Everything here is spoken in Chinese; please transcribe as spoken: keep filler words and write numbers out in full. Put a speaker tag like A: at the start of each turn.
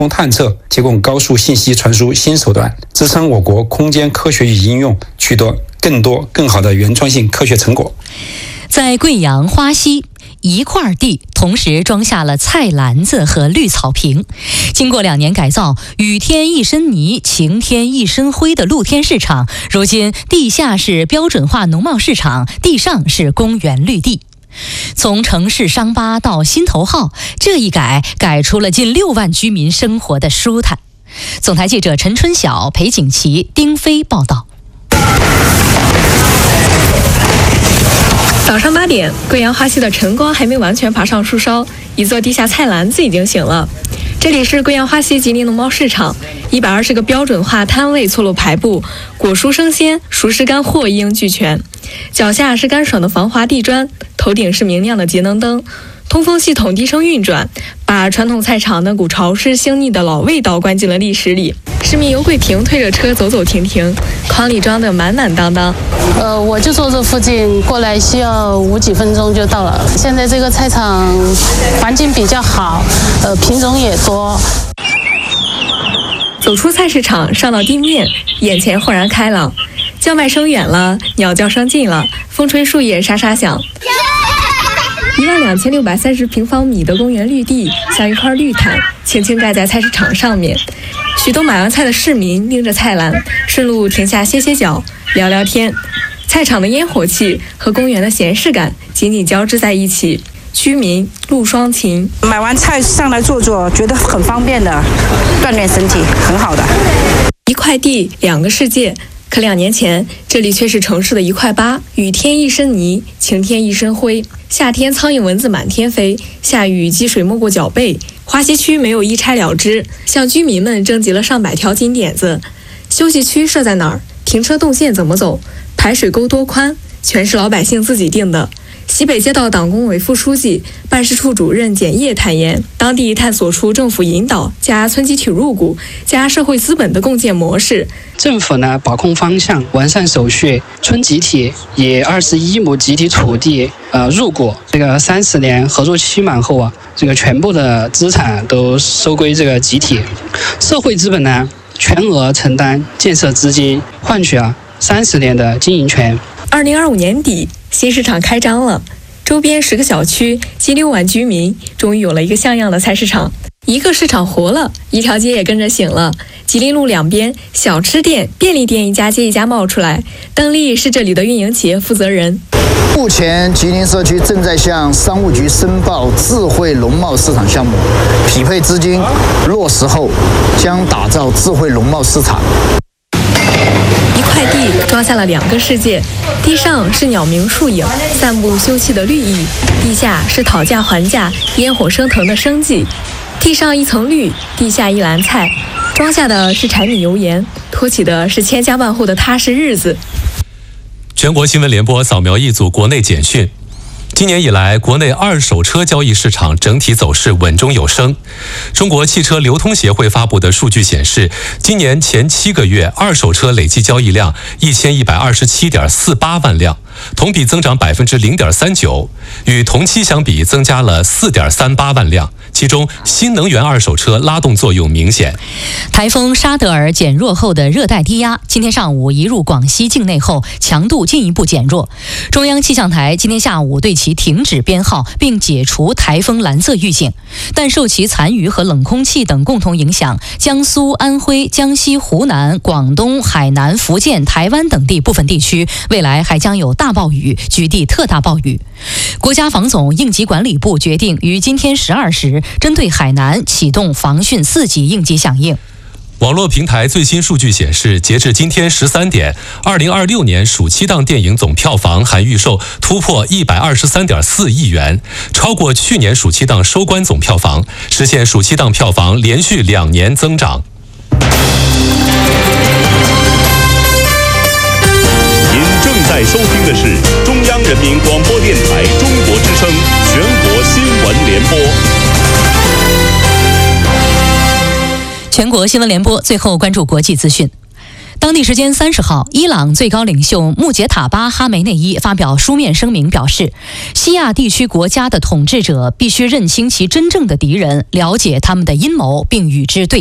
A: 供探测提供高速信息传输新手段，支撑我国空间科学与应用取得更多更好的原创性科学成果。
B: 在贵阳花溪，一块地同时装下了菜篮子和绿草坪。经过两年改造，雨天一身泥，晴天一身灰的露天市场，如今地下是标准化农贸市场，地上是公园绿地。从城市伤疤到心头好，这一改改出了近六万居民生活的舒坦。总台记者陈春晓、裴景琦、丁飞报道。
C: 早上八点，贵阳花溪的晨光还没完全爬上树梢，一座地下菜篮子已经醒了。这里是贵阳花溪吉林农贸市场，一百二十个标准化摊位错落排布，果蔬生鲜、熟食干货一应俱全。脚下是干爽的防滑地砖，头顶是明亮的节能灯，通风系统低声运转，把传统菜场那股潮湿腥腻的老味道关进了历史里。市民尤桂萍推着车走走停停，筐里装得满满当当。
D: 呃，我就住这附近，过来需要五几分钟就到了。现在这个菜场环境比较好，呃，品种也多。
C: 走出菜市场，上到地面，眼前豁然开朗，叫卖声远了，鸟叫声近了，风吹树叶沙沙响。一万两千六百三十平方米的公园绿地，像一块绿毯，轻轻盖在菜市场上面。许多买完菜的市民拎着菜篮，顺路停下歇歇脚，聊聊天。菜场的烟火气和公园的闲适感紧紧交织在一起，居民路双情。
E: 买完菜上来坐坐，觉得很方便的，锻炼身体，很好的。
C: 一块地，两个世界。可两年前，这里却是城市的一块八，雨天一身泥，晴天一身灰。夏天苍蝇蚊子满天飞，下雨积水没过脚背。花溪区没有一拆了之，向居民们征集了上百条金点子。休息区设在哪儿？停车动线怎么走？排水沟多宽？全是老百姓自己定的。西北街道党工委副书记、办事处主任简业坦言，当地探索出政府引导加村集体入股加社会资本的共建模式。
F: 政府呢把控方向，完善手续，村集体以二十一亩集体土地呃入股，这个三十年合作期满后啊，这个全部的资产都收归这个集体。社会资本呢全额承担建设资金，换取啊三十年的经营权。
C: 二零二五年底，新市场开张了，周边十个小区，近六万居民，终于有了一个像样的菜市场。一个市场活了，一条街也跟着醒了。吉林路两边，小吃店、便利店一家接一家冒出来。邓丽是这里的运营企业负责人。
G: 目前，吉林社区正在向商务局申报智慧农贸市场项目，匹配资金落实后，将打造智慧农贸市场。
C: 一块地装下了两个世界，地上是鸟鸣树影，散步休憩的绿意；地下是讨价还价、烟火升腾的生计。地上一层绿，地下一篮菜，装下的是柴米油盐，托起的是千家万户的踏实日子。
H: 全国新闻联播扫描一组国内简讯。今年以来，国内二手车交易市场整体走势稳中有升。中国汽车流通协会发布的数据显示，今年前七个月二手车累计交易量一千一百二十七点四八万辆，同比增长百分之零点三九，与同期相比增加了四点三八万辆。其中，新能源二手车拉动作用明显。
B: 台风沙德尔减弱后的热带低压，今天上午移入广西境内后，强度进一步减弱。中央气象台今天下午对其停止编号，并解除台风蓝色预警。但受其残余和冷空气等共同影响，江苏、安徽、江西、湖南、广东、海南、福建、台湾等地部分地区未来还将有大暴雨，局地特大暴雨。国家防总应急管理部决定于今天十二时针对海南启动防汛四级应急响应。
H: 网络平台最新数据显示，截至今天十三点，二零二六年暑期档电影总票房含预售突破一百二十三点四亿元，超过去年暑期档收官总票房，实现暑期档票房连续两年增长。
I: 您正在收听的是中央人民广播电台中国之声全国新闻联播。
B: 全国新闻联播最后关注国际资讯。 当地时间三十号，伊朗最高领袖穆杰塔巴·哈梅内伊发表书面声明，表示，西亚地区国家的统治者必须认清其真正的敌人，了解他们的阴谋，并与之对